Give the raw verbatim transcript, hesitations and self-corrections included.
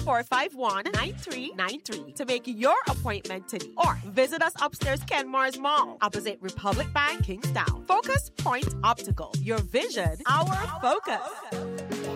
four five one, nine three nine three to make your appointment today. Or visit us upstairs Kenmore's Mall, opposite Republic Bank, Kingstown. Focus Point Optical. Your vision, our focus.